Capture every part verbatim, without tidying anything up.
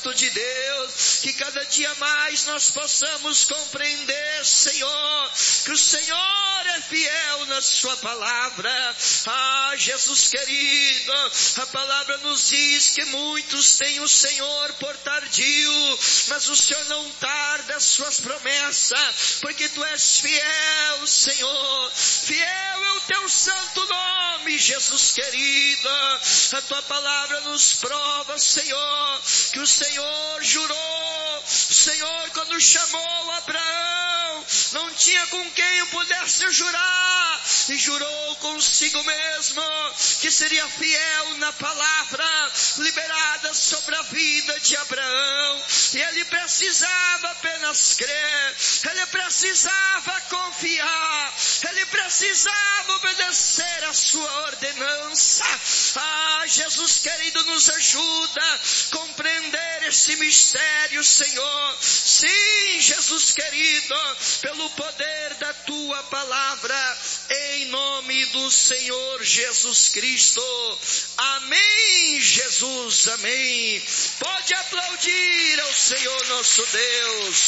Santo de Deus, que cada dia mais nós possamos compreender, Senhor, que o Senhor é fiel na sua palavra. Ah, Jesus querido, a palavra nos diz que muitos têm o Senhor por tardio, mas o Senhor não tarda as suas promessas, porque tu és fiel, Senhor. Fiel é o teu santo nome, Jesus querido. A tua palavra nos prova, Senhor, que o Senhor jurou. O Senhor, quando chamou Abraão, não tinha com quem o pudesse jurar, e jurou consigo mesmo que seria fiel na palavra liberada sobre a vida de Abraão. E ele precisava apenas crer, ele precisava confiar, ele precisava obedecer a sua ordenança. Ah, Jesus querido, nos ajuda a compreender esse mistério, Senhor. Sim, Jesus querido, pelo poder da tua palavra, em nome do Senhor Jesus Cristo. Amém, Jesus, amém. Pode aplaudir ao Senhor nosso Deus.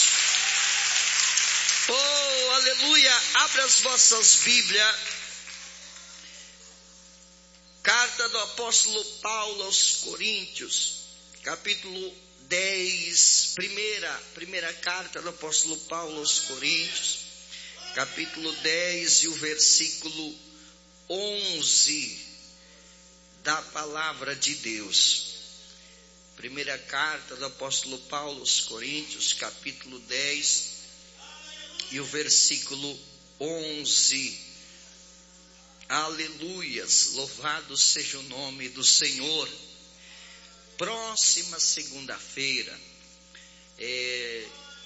Oh, aleluia. Abra as vossas Bíblias. Carta do apóstolo Paulo aos Coríntios, capítulo dez, primeira, primeira carta do apóstolo Paulo aos Coríntios, capítulo dez e o versículo onze da palavra de Deus. Primeira carta do apóstolo Paulo aos Coríntios, capítulo dez e o versículo onze. Aleluias, louvado seja o nome do Senhor. Próxima segunda-feira, é,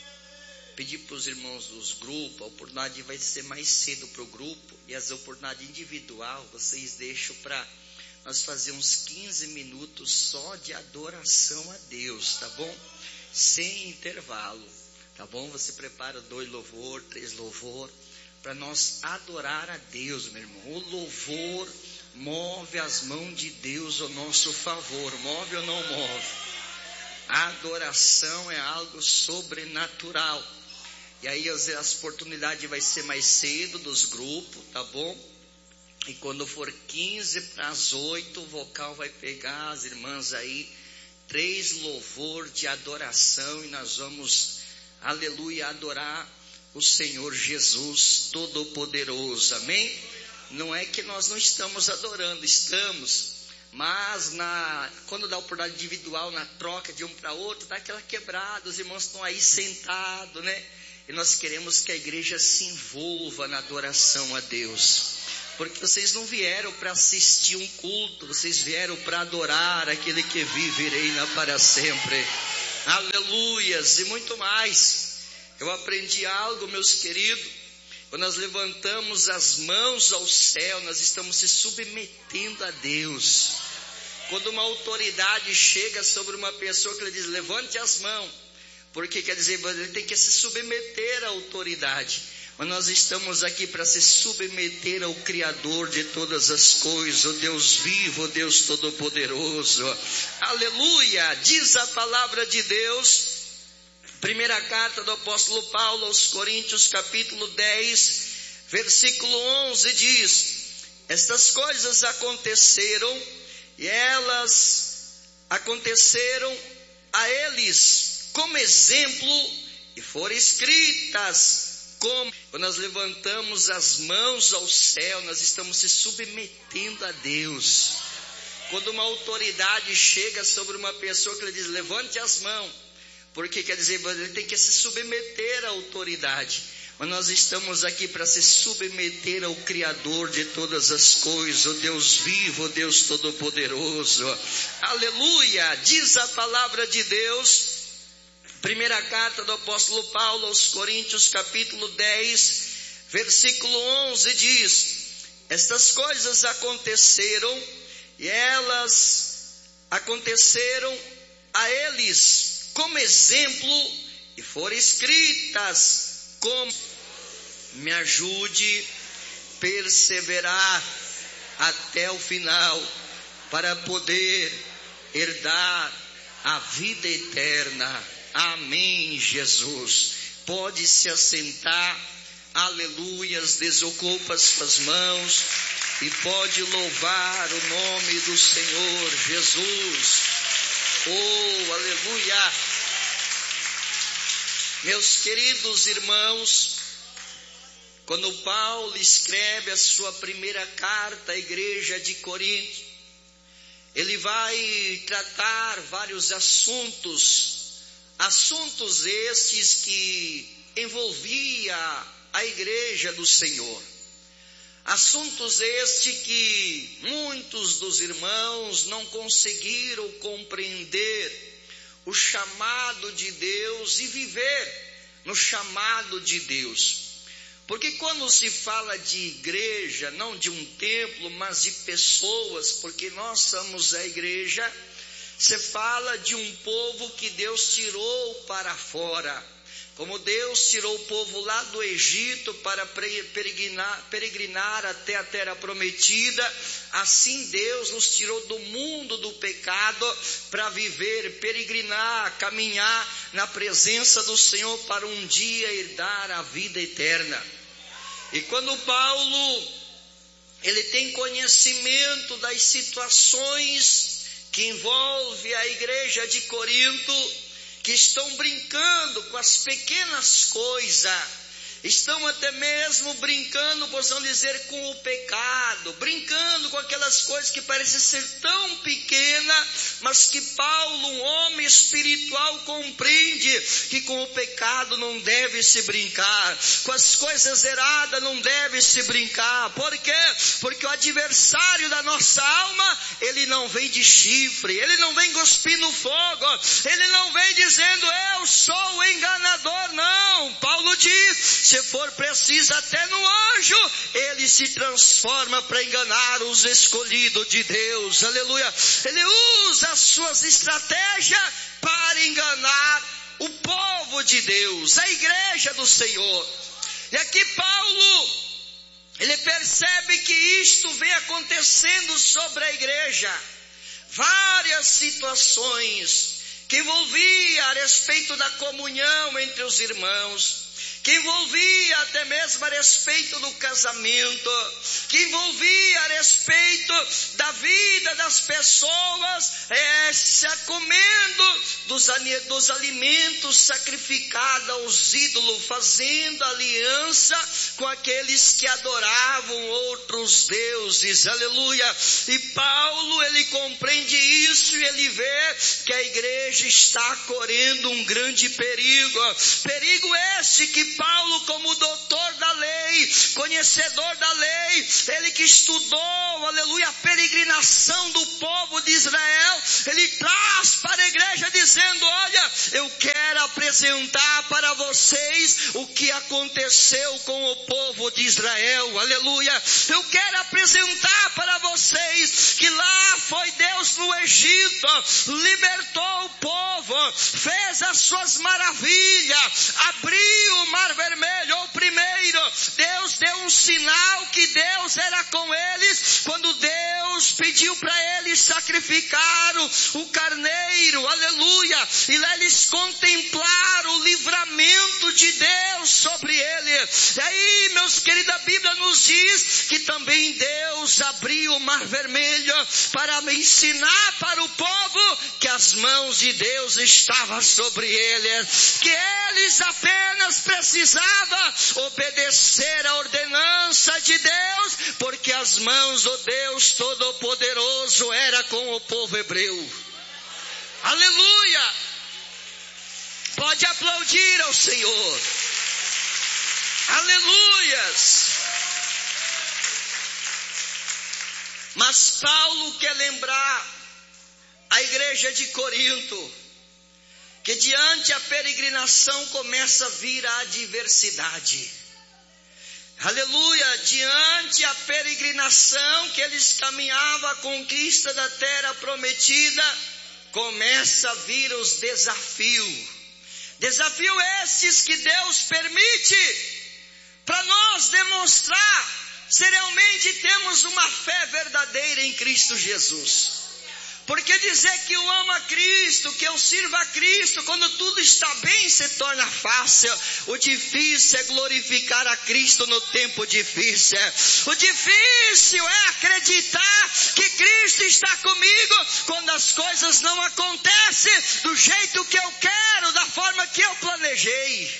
pedir para os irmãos dos grupos, a oportunidade vai ser mais cedo para o grupo, e as oportunidades individual, vocês deixam para nós fazer uns quinze minutos só de adoração a Deus, tá bom? Sem intervalo, tá bom? Você prepara dois louvor, três louvor, para nós adorar a Deus, meu irmão. O louvor move as mãos de Deus ao nosso favor. Move ou não move? A adoração é algo sobrenatural. E aí as oportunidades vai ser mais cedo dos grupos, tá bom? E quando for quinze para as oito, o vocal vai pegar as irmãs aí, três louvor de adoração, e nós vamos, aleluia, adorar o Senhor Jesus Todo-Poderoso, amém? Não é que nós não estamos adorando, estamos, mas na, quando dá oportunidade individual, na troca de um para outro, dá aquela quebrada, os irmãos estão aí sentados, né? E nós queremos que a igreja se envolva na adoração a Deus, porque vocês não vieram para assistir um culto, vocês vieram para adorar aquele que vive e reina para sempre, aleluias, e muito mais. Eu aprendi algo, meus queridos, quando nós levantamos as mãos ao céu, nós estamos se submetendo a Deus. Quando uma autoridade chega sobre uma pessoa que ele diz, levante as mãos, porque quer dizer, ele tem que se submeter à autoridade. Mas nós estamos aqui para se submeter ao Criador de todas as coisas, o Deus vivo, o Deus Todo-Poderoso. Aleluia! Diz a palavra de Deus, primeira carta do apóstolo Paulo aos Coríntios, capítulo dez, versículo onze, diz, estas coisas aconteceram, e elas aconteceram a eles como exemplo, e foram escritas como. Quando nós levantamos as mãos ao céu, nós estamos se submetendo a Deus. Quando uma autoridade chega sobre uma pessoa que ele diz, levante as mãos, porque quer dizer, ele tem que se submeter à autoridade. Mas nós estamos aqui para se submeter ao Criador de todas as coisas, o Deus vivo, o Deus Todo-Poderoso. Aleluia! Diz a palavra de Deus, primeira carta do apóstolo Paulo aos Coríntios, capítulo dez, versículo onze, diz, estas coisas aconteceram, e elas aconteceram a eles como exemplo, e foram escritas como. Me ajude a perseverar até o final, para poder herdar a vida eterna. Amém, Jesus. Pode se assentar, aleluias, desocupa as suas mãos e pode louvar o nome do Senhor Jesus. Oh, aleluia. Meus queridos irmãos, quando Paulo escreve a sua primeira carta à igreja de Corinto, ele vai tratar vários assuntos, assuntos estes que envolvia a igreja do Senhor. Assuntos estes que muitos dos irmãos não conseguiram compreender o chamado de Deus e viver no chamado de Deus. Porque quando se fala de igreja, não de um templo, mas de pessoas, porque nós somos a igreja, se fala de um povo que Deus tirou para fora. Como Deus tirou o povo lá do Egito para peregrinar, peregrinar até a terra prometida, assim Deus nos tirou do mundo do pecado para viver, peregrinar, caminhar na presença do Senhor para um dia herdar a vida eterna. E quando Paulo, ele tem conhecimento das situações que envolvem a igreja de Corinto, que estão brincando com as pequenas coisas, estão até mesmo brincando, possamos dizer, com o pecado, brincando com aquelas coisas que parecem ser tão pequenas, mas que Paulo, um homem espiritual, compreende que com o pecado não deve se brincar, com as coisas erradas não deve se brincar. Por quê? Porque o adversário da nossa alma, ele não vem de chifre, ele não vem cuspindo fogo, ele não vem dizendo eu sou o enganador, não. Paulo diz, se for preciso até no anjo, ele se transforma para enganar os escolhidos de Deus, aleluia. Ele usa as suas estratégias para enganar o povo de Deus, a igreja do Senhor. E aqui Paulo, ele percebe que isto vem acontecendo sobre a igreja, várias situações que envolvia a respeito da comunhão entre os irmãos, que envolvia até mesmo a respeito do casamento, que envolvia a respeito da vida das pessoas, é, se comendo dos, dos alimentos sacrificados aos ídolos, fazendo aliança com aqueles que adoravam outros deuses, aleluia. E Paulo, ele compreende isso e ele vê que a igreja está correndo um grande perigo, perigo este que Paulo, como doutor da lei, conhecedor da lei, ele que estudou, aleluia, a peregrinação do povo de Israel, ele traz para a igreja dizendo, olha, eu quero apresentar para vocês o que aconteceu com o povo de Israel, aleluia. Eu quero apresentar para vocês que lá foi Deus no Egito, libertou o povo, fez as suas maravilhas, abriu o mar vermelho. Ou primeiro, Deus deu um sinal que Deus era com eles, quando Deus pediu para eles sacrificar o, o carneiro, aleluia, e lá eles contemplaram o livramento de Deus sobre eles. E aí, meus queridos, a Bíblia nos diz que também Deus abriu o mar vermelho para ensinar para o povo que as mãos de Deus estavam sobre eles, que eles apenas precisavam obedecer a ordenança de Deus, porque as mãos do Deus Todo-Poderoso era com o povo hebreu. Aleluia! Pode aplaudir ao Senhor. Aleluias! Mas Paulo quer lembrar a igreja de Corinto que diante a peregrinação começa a vir a adversidade. Aleluia! Diante a peregrinação que eles caminhavam à conquista da terra prometida, começa a vir os desafios. Desafio esses que Deus permite para nós demonstrar se realmente temos uma fé verdadeira em Cristo Jesus. Porque dizer que eu amo a Cristo, que eu sirvo a Cristo, quando tudo está bem, se torna fácil. O difícil é glorificar a Cristo no tempo difícil. O difícil é acreditar que Cristo está comigo quando as coisas não acontecem do jeito que eu quero, da forma que eu planejei.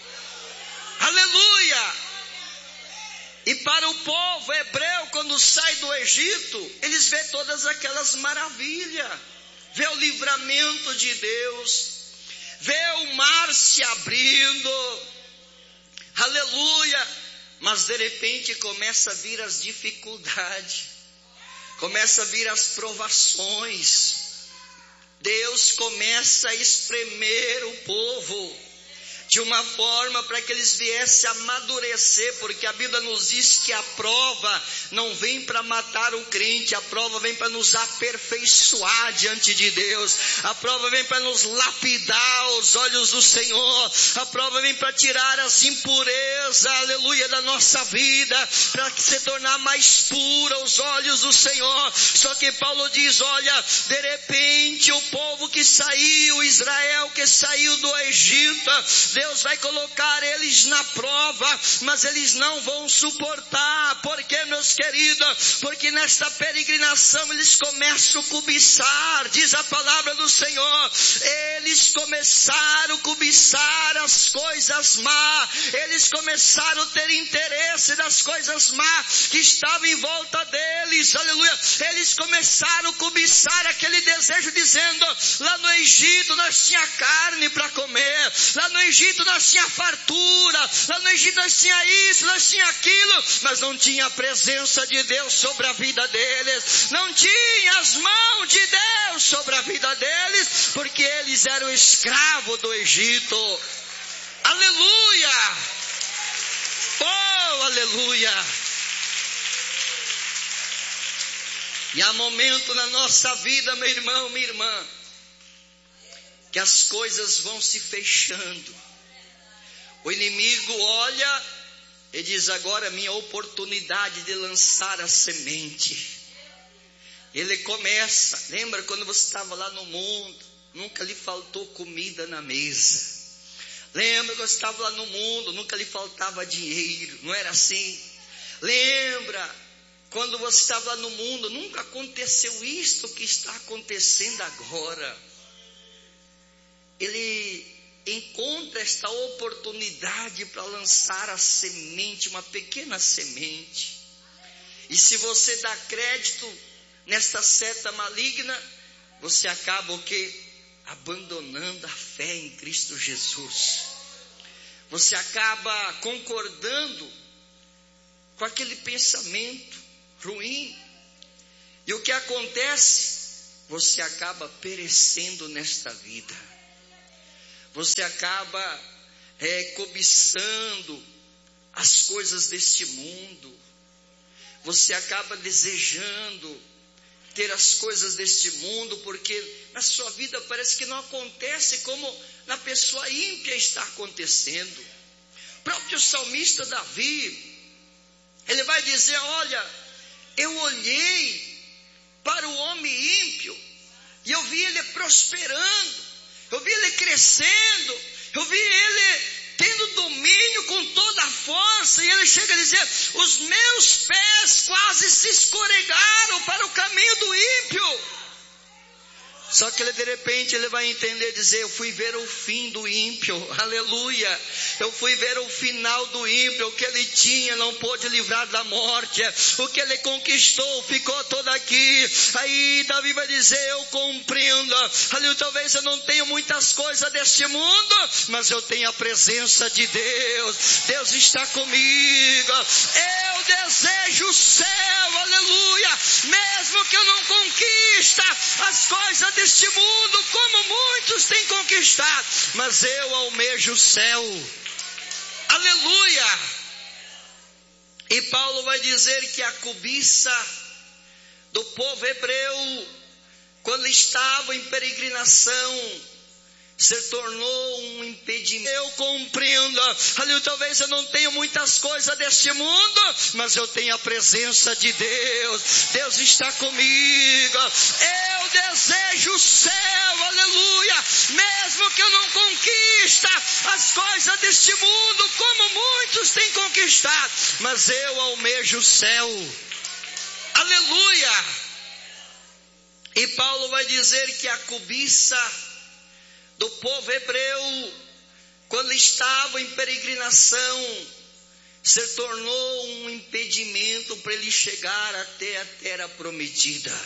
Aleluia! E para o povo hebreu, quando sai do Egito, eles vê todas aquelas maravilhas. Vê o livramento de Deus. Vê o mar se abrindo. Aleluia. Mas de repente começa a vir as dificuldades. Começa a vir as provações. Deus começa a espremer o povo de uma forma para que eles viessem a amadurecer, porque a Bíblia nos diz que a prova não vem para matar o crente, a prova vem para nos aperfeiçoar diante de Deus, a prova vem para nos lapidar aos olhos do Senhor, a prova vem para tirar as impurezas, aleluia, da nossa vida, para se tornar mais pura aos olhos do Senhor. Só que Paulo diz, olha, de repente o povo que saiu, Israel que saiu do Egito, Deus vai colocar eles na prova, mas eles não vão suportar. Por quê, meus queridos? Porque nesta peregrinação eles começam a cobiçar, diz a palavra do Senhor. Eles começaram a cobiçar as coisas más, eles começaram a ter interesse das coisas más que estavam em volta deles, aleluia. Eles começaram a cobiçar aquele desejo, dizendo, lá no Egito nós tinha carne para comer, lá no Egito nós tinha fartura, lá no Egito nós tinha isso, nós tinha aquilo, mas não tinha a presença de Deus sobre a vida deles, não tinha as mãos de Deus sobre a vida deles, porque eles eram escravos do Egito. Aleluia! Oh, aleluia! E há momento na nossa vida, meu irmão, minha irmã, que as coisas vão se fechando. O inimigo olha e diz, agora é minha oportunidade de lançar a semente. Ele começa, lembra quando você estava lá no mundo, nunca lhe faltou comida na mesa. Lembra quando você estava lá no mundo, nunca lhe faltava dinheiro, não era assim? Lembra quando você estava lá no mundo, nunca aconteceu isto que está acontecendo agora. Ele encontra esta oportunidade para lançar a semente, uma pequena semente. E se você dá crédito nesta seta maligna, você acaba o quê? Abandonando a fé em Cristo Jesus. Você acaba concordando com aquele pensamento ruim. E o que acontece? Você acaba perecendo nesta vida. Você acaba é, cobiçando as coisas deste mundo. Você acaba desejando ter as coisas deste mundo, porque na sua vida parece que não acontece como na pessoa ímpia está acontecendo. O próprio salmista Davi, ele vai dizer, olha, eu olhei para o homem ímpio e eu vi ele prosperando. Eu vi ele crescendo, eu vi ele tendo domínio com toda a força, e ele chega a dizer, os meus pés quase se escorregaram para o caminho do ímpio. Só que ele de repente ele vai entender, dizer, eu fui ver o fim do ímpio, aleluia, eu fui ver o final do ímpio, o que ele tinha não pôde livrar da morte, o que ele conquistou ficou todo aqui. Aí Davi vai dizer, eu compreendo, aleluia, talvez eu não tenha muitas coisas deste mundo, mas eu tenho a presença de Deus, Deus está comigo, eu desejo o céu, aleluia, mesmo que eu não conquista as coisas deste mundo, como muitos têm conquistado, mas eu almejo o céu, aleluia. E Paulo vai dizer que a cobiça do povo hebreu, quando estava em peregrinação, se tornou um impedimento. Eu compreendo, aleluia, talvez eu não tenha muitas coisas deste mundo, mas eu tenho a presença de Deus. Deus está comigo. Eu desejo o céu, aleluia, mesmo que eu não conquista as coisas deste mundo como muitos têm conquistado, mas eu almejo o céu, aleluia. E Paulo vai dizer que a cobiça do povo hebreu, quando estava em peregrinação, se tornou um impedimento para ele chegar até a terra prometida.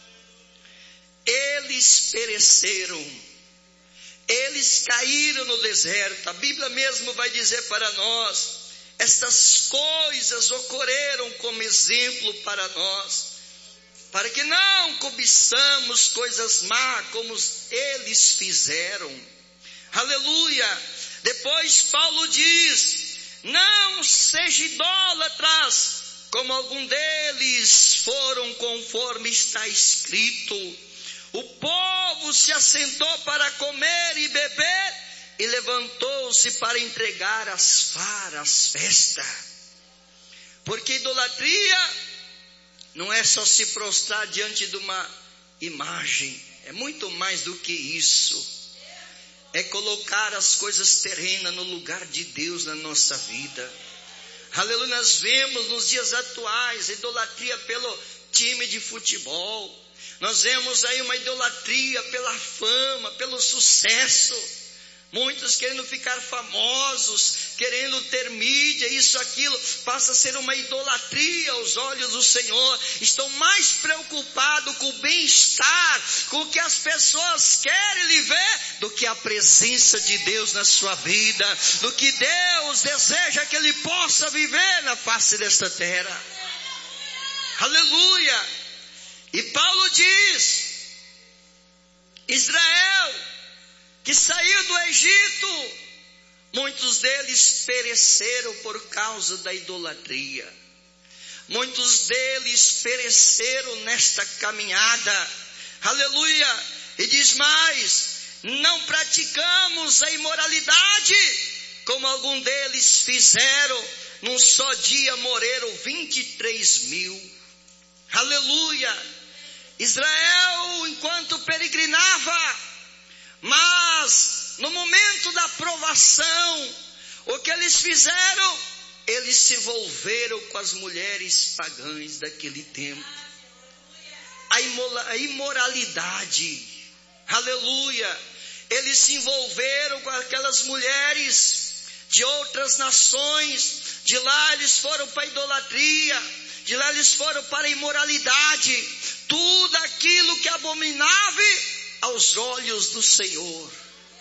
Eles pereceram, eles caíram no deserto. A Bíblia mesmo vai dizer para nós, estas coisas ocorreram como exemplo para nós, para que não cobiçamos coisas más como eles fizeram. Aleluia. Depois Paulo diz, não seja idólatras, como algum deles foram, conforme está escrito. O povo se assentou para comer e beber, e levantou-se para entregar as faras, festa. Porque idolatria não é só se prostrar diante de uma imagem, é muito mais do que isso. É colocar as coisas terrenas no lugar de Deus na nossa vida. Aleluia, nós vemos nos dias atuais idolatria pelo time de futebol. Nós vemos aí uma idolatria pela fama, pelo sucesso. Muitos querendo ficar famosos, querendo ter mídia, isso, aquilo, passa a ser uma idolatria aos olhos do Senhor. Estão mais preocupados com o bem-estar, com o que as pessoas querem lhe ver, do que a presença de Deus na sua vida, do que Deus deseja que ele possa viver na face desta terra. Aleluia! E Paulo diz, Israel, que saiu do Egito, muitos deles pereceram por causa da idolatria. Muitos deles pereceram nesta caminhada. Aleluia. E diz mais, não praticamos a imoralidade, como algum deles fizeram. Num só dia morreram vinte e três mil. Aleluia. Israel, enquanto peregrinava, mas no momento da provação, o que eles fizeram? Eles se envolveram com as mulheres pagãs daquele tempo. A imoralidade, aleluia. Eles se envolveram com aquelas mulheres de outras nações. De lá eles foram para a idolatria, de lá eles foram para a imoralidade. Tudo aquilo que é abominável aos olhos do Senhor.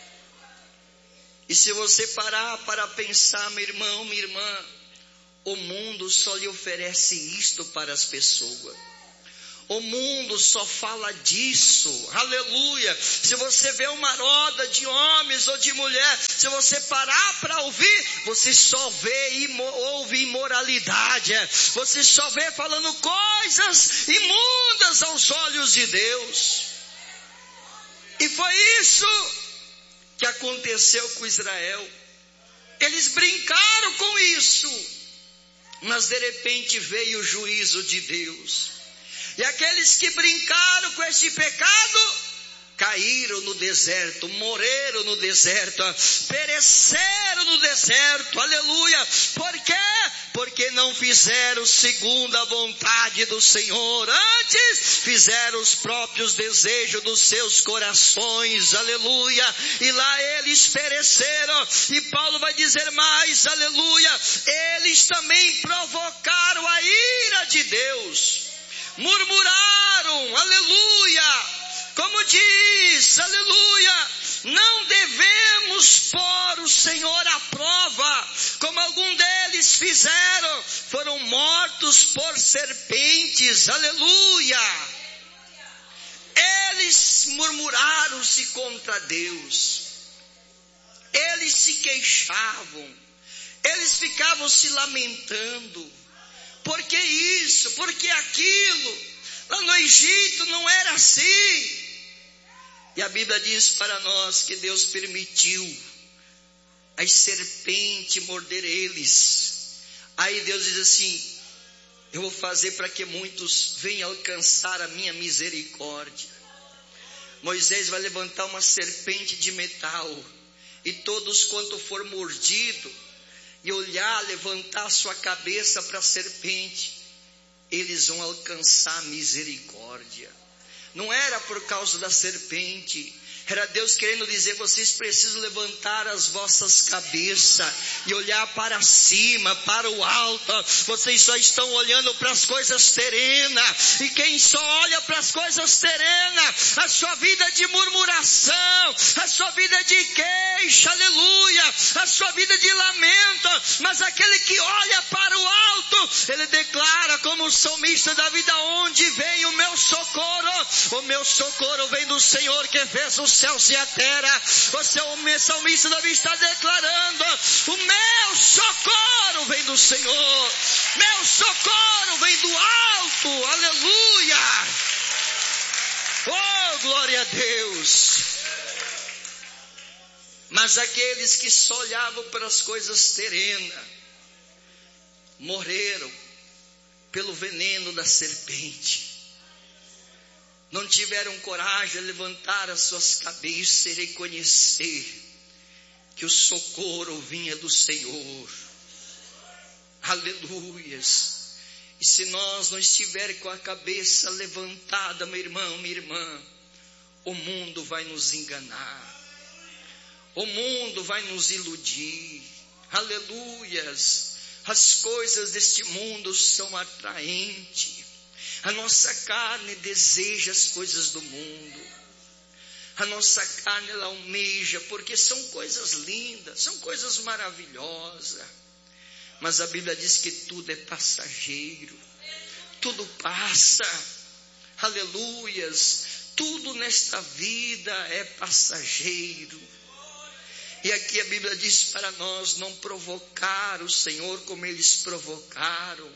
E se você parar para pensar, meu irmão, minha irmã, o mundo só lhe oferece isto para as pessoas. O mundo só fala disso, aleluia. Se você vê uma roda de homens ou de mulher, se você parar para ouvir, você só vê e ouve imoralidade. Você só vê falando coisas imundas aos olhos de Deus. E foi isso que aconteceu com Israel. Eles brincaram com isso, mas de repente veio o juízo de Deus. E aqueles que brincaram com este pecado, caíram no deserto, morreram no deserto, pereceram no deserto, aleluia. Por quê? Porque não fizeram segundo a vontade do Senhor, antes fizeram os próprios desejos dos seus corações, aleluia. E lá eles pereceram. E Paulo vai dizer mais, aleluia, eles também provocaram a ira de Deus, murmuraram, aleluia. Como diz, aleluia, não devemos pôr o Senhor à prova, como algum deles fizeram, foram mortos por serpentes, aleluia. Eles murmuraram-se contra Deus, eles se queixavam, eles ficavam se lamentando. Por que isso? Por que aquilo? Lá no Egito não era assim. E a Bíblia diz para nós que Deus permitiu as serpentes morder eles. Aí Deus diz assim: eu vou fazer para que muitos venham alcançar a minha misericórdia. Moisés vai levantar uma serpente de metal, e todos quanto for mordido e olhar, levantar a sua cabeça para a serpente, eles vão alcançar a misericórdia. Não era por causa da serpente, era Deus querendo dizer: vocês precisam levantar as vossas cabeças e olhar para cima, para o alto. Vocês só estão olhando para as coisas terrenas, e quem só olha para as coisas terrenas, a sua vida de murmuração, a sua vida de queixa, aleluia, a sua vida de lamento. Mas aquele que olha para o alto, ele declara como o salmista Davi: da onde vem o meu socorro? O meu socorro vem do Senhor que fez os céus e a terra. O salmista Davi está declarando: o meu socorro vem do Senhor, meu socorro vem do alto, aleluia. Oh, glória a Deus. Mas aqueles que só olhavam para as coisas terrenas morreram pelo veneno da serpente. Não tiveram coragem de levantar as suas cabeças e reconhecer que o socorro vinha do Senhor. Aleluias. E se nós não estiver com a cabeça levantada, meu irmão, minha irmã, o mundo vai nos enganar. O mundo vai nos iludir. Aleluias. As coisas deste mundo são atraentes. A nossa carne deseja as coisas do mundo. A nossa carne ela almeja, porque são coisas lindas, são coisas maravilhosas. Mas a Bíblia diz que tudo é passageiro. Tudo passa. Aleluias. Tudo nesta vida é passageiro. E aqui a Bíblia diz para nós não provocar o Senhor como eles provocaram.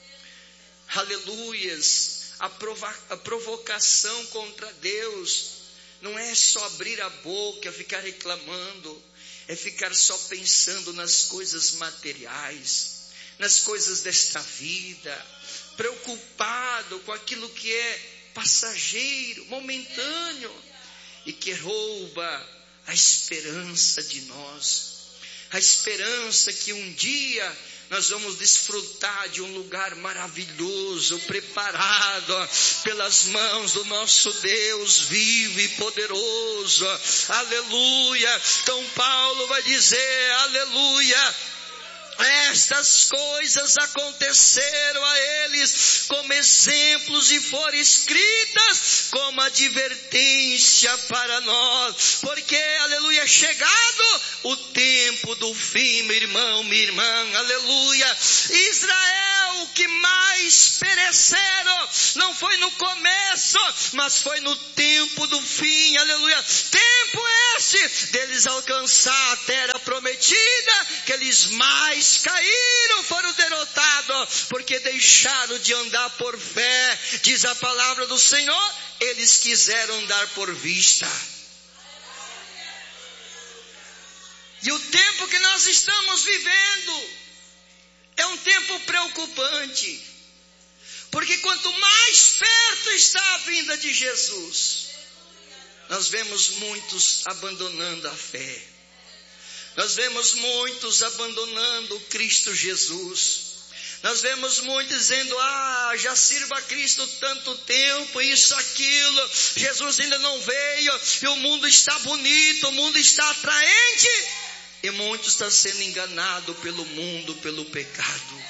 Aleluias. A, prova- a provocação contra Deus não é só abrir a boca, ficar reclamando, é ficar só pensando nas coisas materiais, nas coisas desta vida, preocupado com aquilo que é passageiro, momentâneo, e que rouba a esperança de nós, a esperança que um dia nós vamos desfrutar de um lugar maravilhoso, preparado pelas mãos do nosso Deus vivo e poderoso. Aleluia. Então Paulo vai dizer, aleluia, estas coisas aconteceram a eles como exemplos e foram escritas como advertência para nós, porque, aleluia, é chegado o tempo do fim, meu irmão, minha irmã, aleluia. Israel, o que mais pereceram não foi no começo, mas foi no tempo do fim, aleluia. Tempo esse deles alcançar a terra prometida, que eles mais caíram, foram derrotados, porque deixaram de andar por fé. Diz a palavra do Senhor, eles quiseram andar por vista. E o tempo que nós estamos vivendo é um tempo preocupante, porque quanto mais perto está a vinda de Jesus, nós vemos muitos abandonando a fé. Nós vemos muitos abandonando Cristo Jesus. Nós vemos muitos dizendo, ah, já sirvo a Cristo tanto tempo, isso, aquilo, Jesus ainda não veio, e o mundo está bonito, o mundo está atraente, e muitos estão sendo enganados pelo mundo, pelo pecado.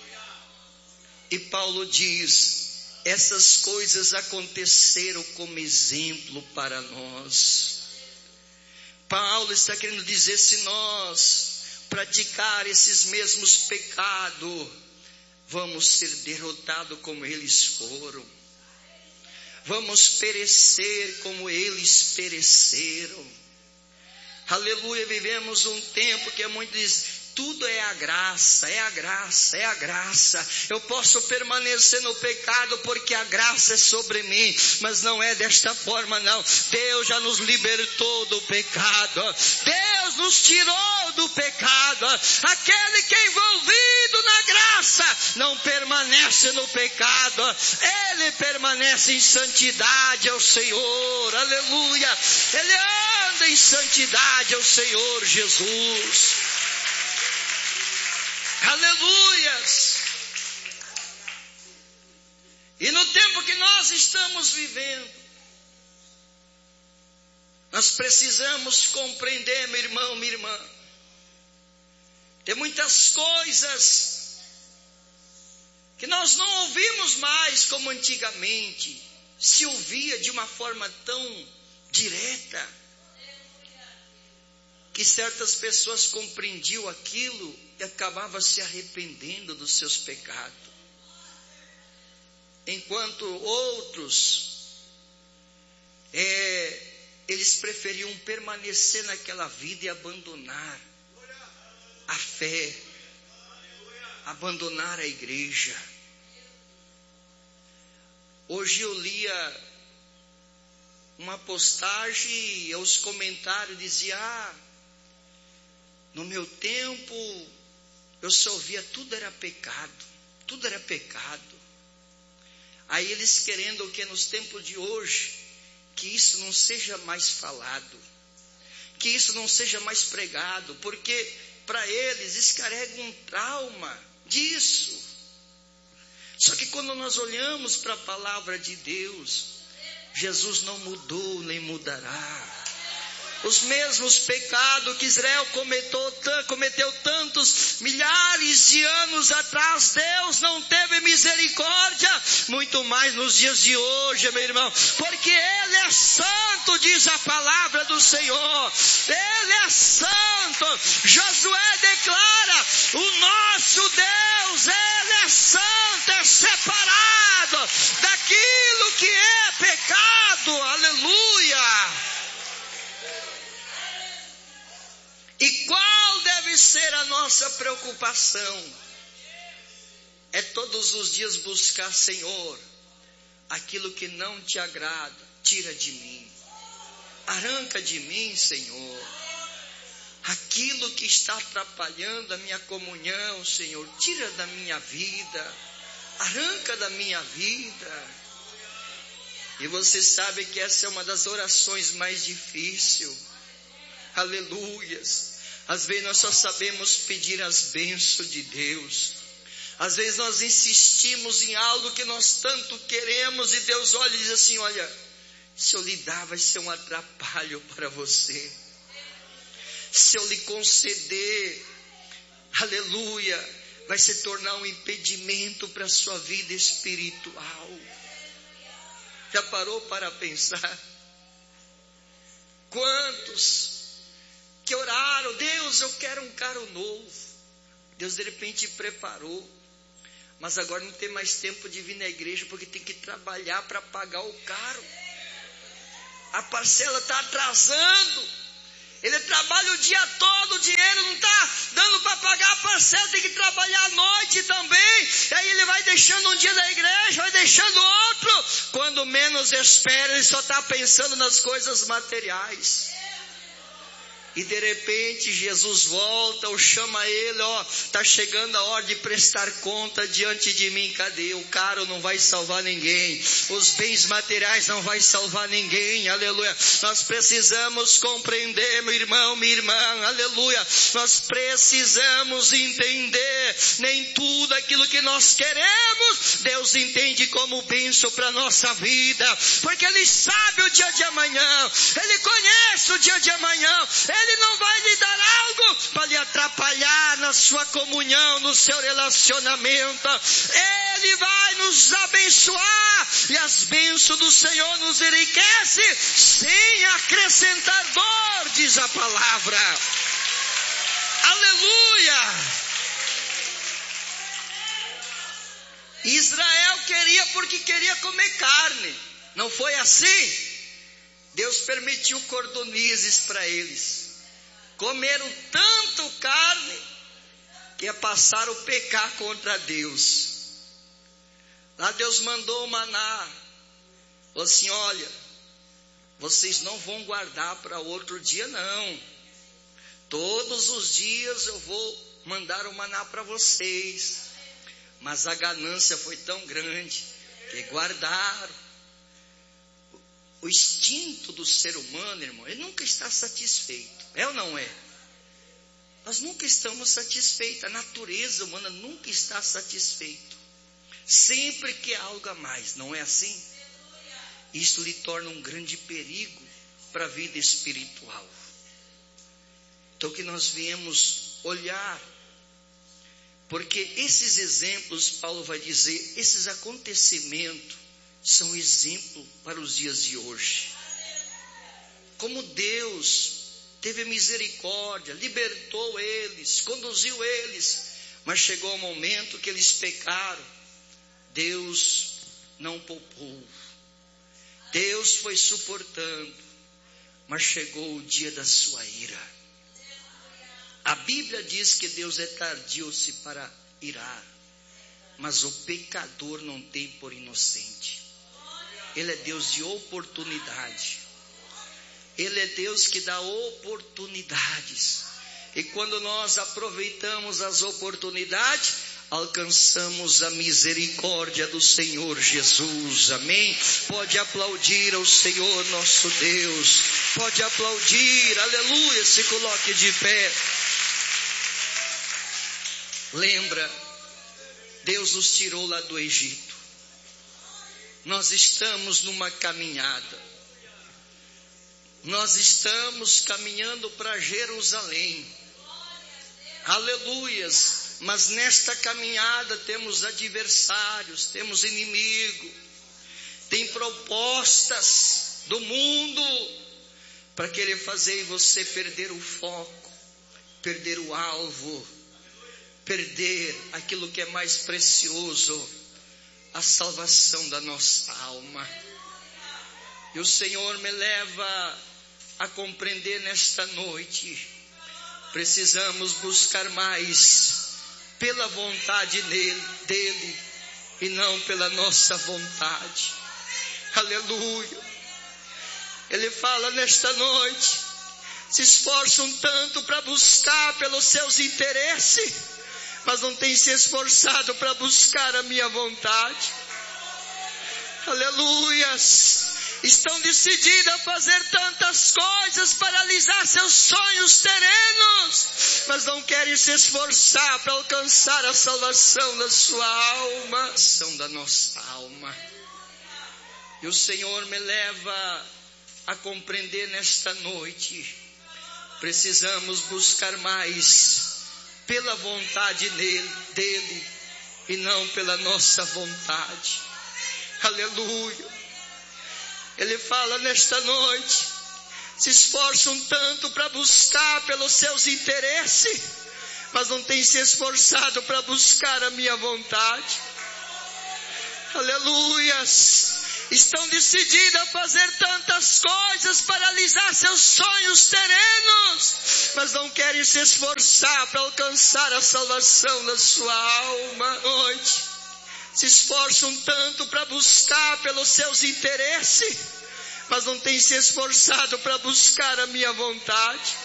E Paulo diz, essas coisas aconteceram como exemplo para nós. Paulo está querendo dizer, se nós praticar esses mesmos pecados, vamos ser derrotados como eles foram. Vamos perecer como eles pereceram. Aleluia, vivemos um tempo que é muito diz, Tudo é a graça, é a graça, é a graça. Eu posso permanecer no pecado porque a graça é sobre mim, mas não é desta forma não. Deus já nos libertou do pecado. Deus nos tirou do pecado. Aquele que é envolvido na graça não permanece no pecado. Ele permanece em santidade ao Senhor. Aleluia. Ele anda em santidade ao Senhor Jesus. Aleluias. E no tempo que nós estamos vivendo, nós precisamos compreender, meu irmão, minha irmã, tem muitas coisas que nós não ouvimos mais como antigamente se ouvia, de uma forma tão direta, que certas pessoas compreendiam aquilo e acabavam se arrependendo dos seus pecados, enquanto outros é, eles preferiam permanecer naquela vida e abandonar a fé, abandonar a igreja. Hoje eu lia uma postagem e os comentários diziam: ah, no meu tempo eu só ouvia tudo era pecado, tudo era pecado. Aí eles querendo o que nos tempos de hoje, que isso não seja mais falado, que isso não seja mais pregado, porque para eles isso carrega um trauma disso. Só que quando nós olhamos para a palavra de Deus, Jesus não mudou nem mudará. Os mesmos pecados que Israel cometeu, cometeu tantos milhares de anos atrás, Deus não teve misericórdia, muito mais nos dias de hoje, meu irmão, porque Ele é santo, diz a palavra do Senhor. Ele é santo. Josué declara: o nosso Deus, Ele é santo, é separado daquilo que é pecado. Aleluia. E qual deve ser a nossa preocupação? É todos os dias buscar, Senhor, aquilo que não te agrada, tira de mim. Arranca de mim, Senhor. Aquilo que está atrapalhando a minha comunhão, Senhor, tira da minha vida. Arranca da minha vida. E você sabe que essa é uma das orações mais difíceis. Aleluias. Às vezes nós só sabemos pedir as bênçãos de Deus. Às vezes nós insistimos em algo que nós tanto queremos e Deus olha e diz assim: olha, se eu lhe dar vai ser um atrapalho para você. Se eu lhe conceder, aleluia, vai se tornar um impedimento para a sua vida espiritual. Já parou para pensar? Quantos que oraram: Deus, eu quero um carro novo. Deus de repente preparou, mas agora não tem mais tempo de vir na igreja porque tem que trabalhar para pagar o carro. A parcela está atrasando. Ele trabalha o dia todo, o dinheiro não está dando para pagar a parcela, tem que trabalhar à noite também. E aí ele vai deixando um dia da igreja, vai deixando outro. Quando menos espera, ele só está pensando nas coisas materiais. E de repente Jesus volta ou chama ele: ó, está chegando a hora de prestar conta diante de mim. Cadê? O carro não vai salvar ninguém, os bens materiais não vai salvar ninguém. Aleluia. Nós precisamos compreender, meu irmão, minha irmã, aleluia. Nós precisamos entender, nem tudo aquilo que nós queremos Deus entende como bênção para a nossa vida, porque Ele sabe o dia de amanhã, Ele conhece o dia de amanhã. Ele Ele não vai lhe dar algo para lhe atrapalhar na sua comunhão, no seu relacionamento. Ele vai nos abençoar, e as bênçãos do Senhor nos enriquecem sem acrescentar dor, diz a palavra. Aleluia! Israel queria porque queria comer carne, não foi assim? Deus permitiu cordonizes para eles. Comeram tanto carne que é passaram a pecar contra Deus. Lá Deus mandou o maná. Falou assim, olha, vocês não vão guardar para outro dia não. Todos os dias eu vou mandar o maná para vocês. Mas a ganância foi tão grande que guardaram. O instinto do ser humano, irmão, ele nunca está satisfeito. É ou não é? Nós nunca estamos satisfeitos. A natureza humana nunca está satisfeita. Sempre quer algo a mais, não é assim? Isto lhe torna um grande perigo para a vida espiritual. Então que nós viemos olhar, porque esses exemplos, Paulo vai dizer, esses acontecimentos são exemplo para os dias de hoje. Como Deus teve misericórdia, libertou eles, conduziu eles, mas chegou o momento que eles pecaram. Deus não poupou. Deus foi suportando, mas chegou o dia da sua ira. A Bíblia diz que Deus é tardio-se para irar, mas o pecador não tem por inocente. Ele é Deus de oportunidade. Ele é Deus que dá oportunidades. E quando nós aproveitamos as oportunidades, alcançamos a misericórdia do Senhor Jesus, amém? Pode aplaudir ao Senhor nosso Deus, pode aplaudir, aleluia, se coloque de pé. Lembra, Deus nos tirou lá do Egito, nós estamos numa caminhada, nós estamos caminhando para Jerusalém, aleluias. Mas nesta caminhada temos adversários, temos inimigo, tem propostas do mundo para querer fazer você perder o foco, perder o alvo, perder aquilo que é mais precioso, a salvação da nossa alma. E o Senhor me leva a compreender nesta noite, precisamos buscar mais pela vontade nele, dele, e não pela nossa vontade. Aleluia. Ele fala nesta noite, se esforçam tanto para buscar pelos seus interesses, mas não tem se esforçado para buscar a minha vontade. Aleluias. Estão decididos a fazer tantas coisas para realizar seus sonhos terrenos, mas não querem se esforçar para alcançar a salvação da sua alma, a salvação da nossa alma. E o Senhor me leva a compreender nesta noite, precisamos buscar mais pela vontade nele, dele, e não pela nossa vontade. Aleluia. Ele fala nesta noite, se esforçam tanto para buscar pelos seus interesses, mas não tem se esforçado para buscar a minha vontade. Aleluias. Estão decididos a fazer tantas coisas para realizar seus sonhos terrenos, mas não querem se esforçar para alcançar a salvação da sua alma. Noite. Se esforçam tanto para buscar pelos seus interesses, mas não tem se esforçado para buscar a minha vontade.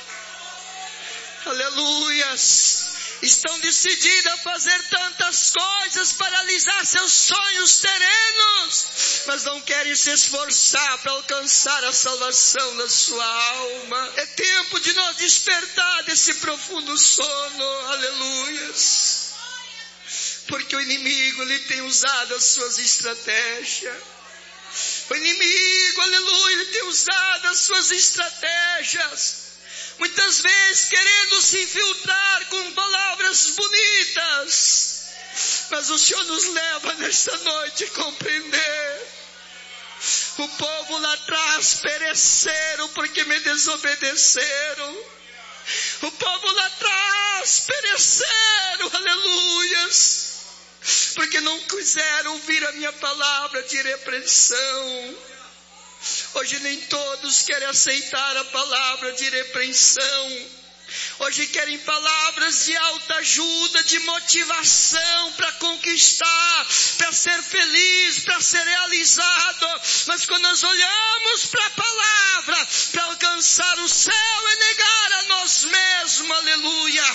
Aleluias. Estão decididos a fazer tantas coisas para realizar seus sonhos terrenos, mas não querem se esforçar para alcançar a salvação da sua alma. É tempo de nós despertar desse profundo sono. Aleluias. Porque o inimigo, ele tem usado as suas estratégias. O inimigo, aleluia, ele tem usado as suas estratégias. Muitas vezes querendo se infiltrar com palavras bonitas. Mas o Senhor nos leva nesta noite a compreender. O povo lá atrás pereceram porque me desobedeceram. O povo lá atrás pereceram, aleluias, porque não quiseram ouvir a minha palavra de repreensão. Hoje nem todos querem aceitar a palavra de repreensão. Hoje hoje querem palavras de autoajuda, de motivação para conquistar, para ser feliz, para ser realizado. Mas quando nós olhamos para a palavra, para alcançar o céu é negar a nós mesmos, aleluia.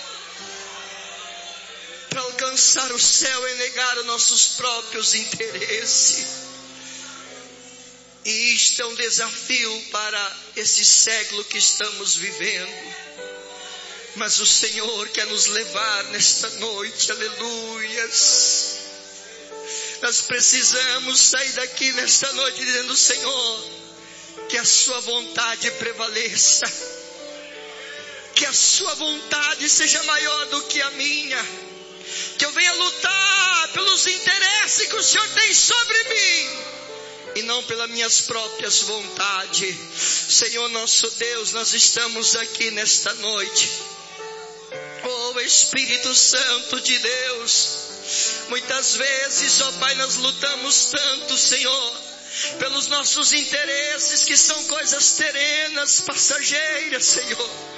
Para alcançar o céu é negar os nossos próprios interesses. E isto é um desafio para esse século que estamos vivendo. Mas o Senhor quer nos levar nesta noite, aleluias. Nós precisamos sair daqui nesta noite dizendo: Senhor, que a sua vontade prevaleça. Que a sua vontade seja maior do que a minha. Que eu venha lutar pelos interesses que o Senhor tem sobre mim, e não pelas minhas próprias vontades. Senhor nosso Deus, nós estamos aqui nesta noite. Oh Espírito Santo de Deus, muitas vezes, ó Pai, nós lutamos tanto, Senhor, pelos nossos interesses, que são coisas terrenas, passageiras, Senhor.